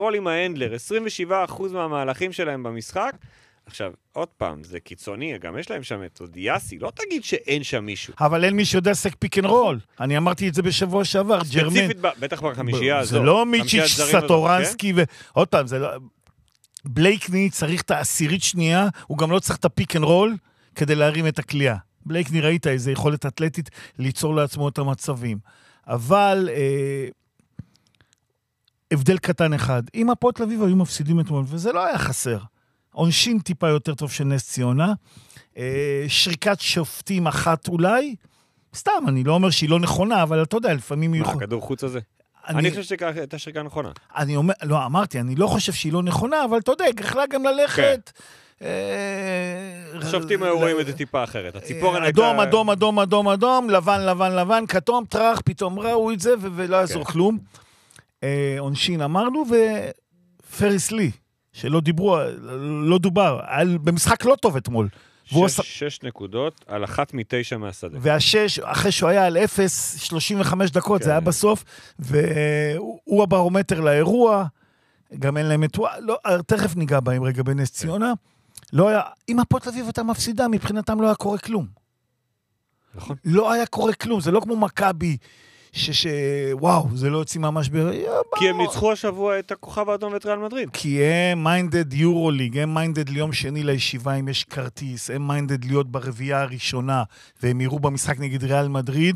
רול עם האנדלר, 27% מהמהלכים שלהם במשחק. עכשיו, עוד פעם, זה קיצוני, גם יש להם שם את אודיאסי, לא תגיד שאין שם מישהו. אבל אין מי שיודע סק פיק אנד רול. אני אמרתי את זה בשבוע שעבר, ג'רמן. ספציפית, בטח בחמישייה הזו. זה לא מיצ'יץ' סטורנסקי, עוד פעם, זה לא... בלייקני צריך את העשירית שנייה, הוא גם לא צריך את הפיק אנד רול, כדי להרים את הקליעה. בלייקני ראית איזו יכולת אתלטית ליצור לעצמו את המצבים. אבל הבדל קטן אחד, אם הפועל תל אביב היו מפסידים אתמול, וזה לא היה חסר. עונשין טיפה יותר טוב של נס ציונה, שריקת שופטים אחת אולי, סתם, אני לא אומר שהיא לא נכונה, אבל אתה יודע, לפעמים... מה, הכדור חוץ הזה? אני חושב שהייתה שריקה נכונה. אני אומר, לא, אמרתי, אני לא חושב שהיא לא נכונה, אבל אתה יודע, יכלה גם ללכת... השופטים היו רואים את זה טיפה אחרת. הציפורן אדום, אדום, אדום, אדום, אדום, לבן, לבן, לבן, כתום, טרח, פתאום ראו את זה, ולא יעזור כלום. עונשין אמרנו, ופריס לי, שלא דיברו, לא דובר, במשחק לא טוב אתמול. 6 נקודות על 1 מ-9 מהשדה. והשש, אחרי שהוא היה על 0, 35 דקות, זה היה בסוף, והוא הברומטר לאירוע, גם אין להם את... לא, תכף ניגע בהם רגע בנס ציונה. לא היה... אם הפועל תל אביב הייתה מפסידה, מבחינתם לא היה קורה כלום. נכון. לא היה קורה כלום, זה לא כמו מכבי, וואו, זה לא יוצאים ממש כי הם ניצחו השבוע את הכוכב האדום ואת ריאל מדריד. כי הם מיינדד יורוליג, הם מיינדד ליום שני לישיבה אם יש כרטיס, הם מיינדד להיות ברביעייה הראשונה, והם יראו במשחק נגד ריאל מדריד,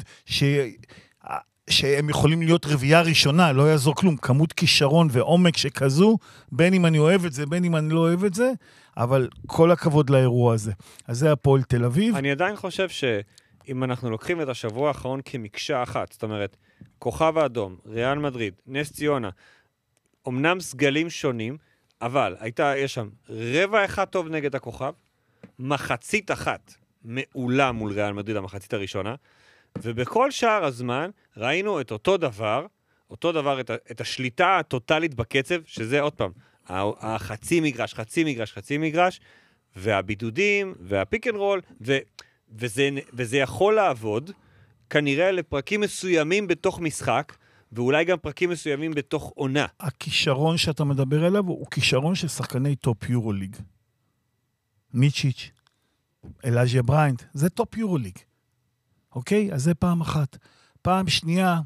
שהם יכולים להיות רביעייה ראשונה, לא יעזור כלום, כמות כישרון ועומק שכזו, בין אם אני אוהב את זה, בין אם אני לא אוהב את זה, אבל כל הכבוד לאירוע הזה. אז זה הפועל תל אביב. אני עדיין חושב שאם אנחנו לוקחים את השבוע האחרון כמקשה אחת, זאת אומרת, כוכב האדום, ריאל מדריד, נס ציונה, אמנם סגלים שונים, אבל יש שם רבע אחד טוב נגד הכוכב, מחצית אחת מעולה מול ריאל מדריד, המחצית הראשונה, ובכל שער הזמן ראינו את אותו דבר, את השליטה הטוטלית בקצב, שזה עוד פעם, החצי מגרש, חצי מגרש, חצי מגרש, והבידודים, והפיק אנד רול, וזה יכול לעבוד, כנראה לפרקים מסוימים בתוך משחק, ואולי גם פרקים מסוימים בתוך עונה. הכישרון שאתה מדבר עליו, הוא כישרון של שחקני טופ יורוליג. מיצ'יץ', אלאז'יה בריינט, זה טופ יורוליג. אוקיי? אז זה פעם אחת. פעם שנייה,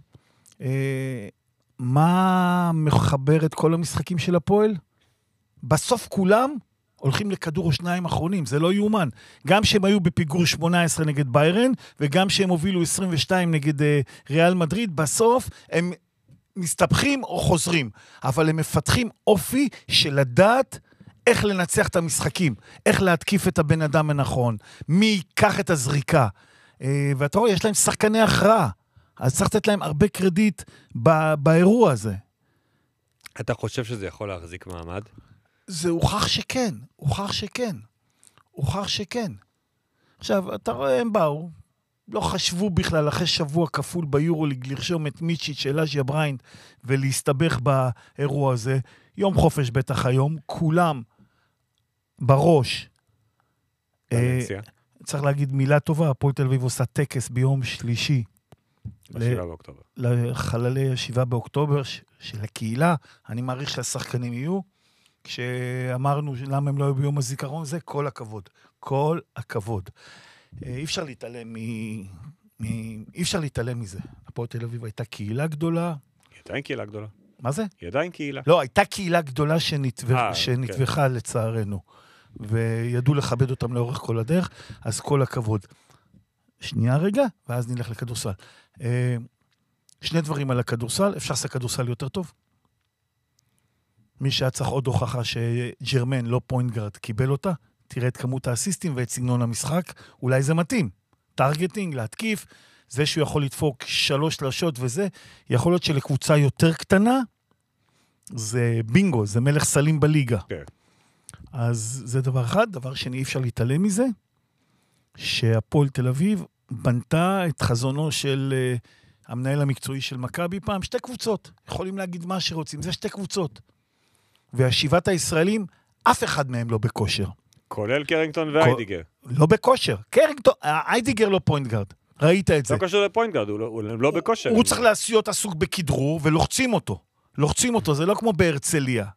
מה מחבר את כל המשחקים של הפועל? בסוף כולם הולכים לכדור או שניים אחרונים, זה לא יאומן. גם שהם היו בפיגור 18 נגד ביירן, וגם שהם הובילו 22 נגד ריאל מדריד, בסוף הם מסתבכים או חוזרים. אבל הם מפתחים אופי של לדעת איך לנצח את המשחקים, איך להתקיף את הבן אדם הנכון, מי ייקח את הזריקה. ואתה רואה, יש להם שחקני הכרעה, אז צריך לתת להם הרבה קרדיט באירוע הזה. אתה חושב שזה יכול להחזיק מעמד? זה הוכח שכן, הוכח שכן. עכשיו, אתה רואה, הם באו, לא חשבו בכלל אחרי שבוע כפול ביורוליג לרשום את מיצ'יץ' אלאז'יה בריינט ולהסתבך באירוע הזה. יום חופש בטח היום, כולם בראש. צריך להגיד מילה טובה, הפועל תל אביב עושה טקס ביום שלישי. ב-7 באוקטובר. לחללי 7 באוקטובר של הקהילה, אני מעריך שהשחקנים יהיו, כשאמרנו למה הם לא היו ביום הזיכרון, זה כל הכבוד. כל הכבוד. אי אפשר להתעלם מזה. הפועל תל אביב הייתה קהילה גדולה. היא עדיין קהילה גדולה. מה זה? היא עדיין קהילה. לא, הייתה קהילה גדולה שנתווחה לצערנו. וידעו לכבד אותם לאורך כל הדרך, אז כל הכבוד. שנייה רגע, ואז נלך לכדורסל. שני דברים על הכדורסל, אפשר לעשות כדורסל יותר טוב. מי שהיה צריך עוד הוכחה שג'רמן, לא פוינט גארד, קיבל אותה, תראה את כמות האסיסטים ואת סגנון המשחק, אולי זה מתאים. טרגטינג, להתקיף, זה שהוא יכול לדפוק 3 שלשות וזה, יכול להיות שלקבוצה יותר קטנה, זה בינגו, זה מלך סלים בליגה. כן. אז זה דבר אחד. דבר שני, אי אפשר להתעלם מזה, שהפועל תל אביב בנתה את חזונו של המנהל המקצועי של מכבי פעם, 2 קבוצות. יכולים להגיד מה שרוצים, זה 2 קבוצות. והשיבת הישראלים, אף אחד מהם לא בכושר. כולל קרינגטון ואיידיגר. לא בכושר. קרינגטון, איידיגר לא פוינט גארד. ראית את זה. לא קשור לפוינט גארד, הוא לא בכושר. הוא צריך להיות עסוק בכדרור ולוחצים אותו. לוחצים אותו, זה לא כמו בהרצליה.